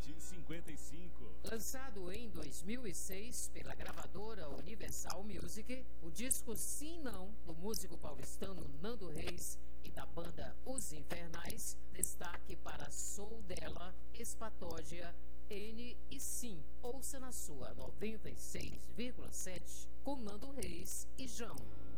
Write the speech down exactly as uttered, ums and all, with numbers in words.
sete cinquenta e cinco. Lançado em dois mil e seis pela gravadora Universal Music, o disco Sim Não, do músico paulistano Nando Reis e da banda Os Infernais, destaque para Sou Dela, Espatódia, N e Sim. Ouça na sua noventa e seis vírgula sete com Nando Reis e João.